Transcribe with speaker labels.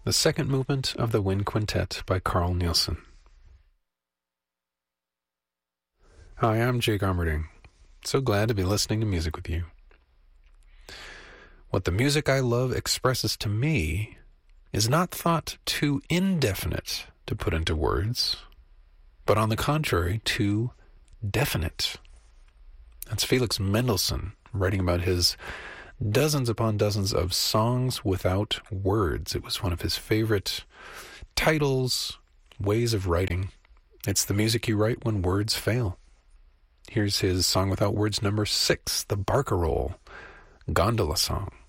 Speaker 1: the second movement of the Wind Quintet by Carl Nielsen. Hi, I'm Jake Armerding. So glad to be listening to music with you. What the music I love expresses to me is not thought too indefinite to put into words, but on the contrary, too definite. That's Felix Mendelssohn writing about his dozens upon dozens of songs without words. It was one of his favorite titles, ways of writing. It's the music you write when words fail. Here's his song without words number 6, the Barcarolle Gondola Song.